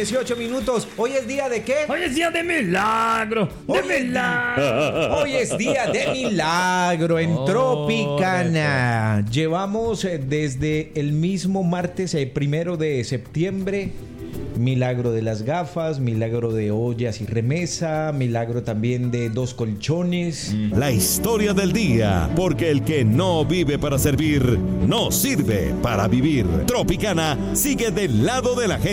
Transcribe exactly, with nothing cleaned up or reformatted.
dieciocho minutos. ¿Hoy es día de qué? Hoy es día de milagro. De Hoy es milagro. Hoy es día de milagro en Oh, Tropicana. Llevamos eh, desde el mismo martes, el primero de septiembre, milagro de las gafas, milagro de ollas y remesa, milagro también de dos colchones. La historia del día, porque el que no vive para servir, no sirve para vivir. Tropicana sigue del lado de la gente.